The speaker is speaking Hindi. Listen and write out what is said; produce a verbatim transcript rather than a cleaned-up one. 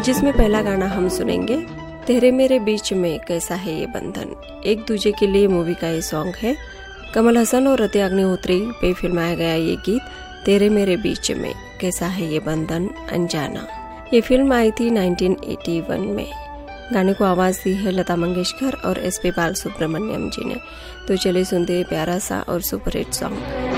जिसमें पहला गाना हम सुनेंगे तेरे मेरे बीच में कैसा है ये बंधन। एक दूजे के लिए मूवी का ये सॉन्ग है। कमल हसन और रति अग्निहोत्री पे फिल्माया गया ये गीत तेरे मेरे बीच में कैसा है ये बंधन अनजाना। ये फिल्म आई थी नाइनटीन एटी वन में। गाने को आवाज दी है लता मंगेशकर और एस पी बाल सुब्रमण्यम जी ने। तो चलिए सुनते हैं प्यारा सा और सुपर हिट सॉन्ग।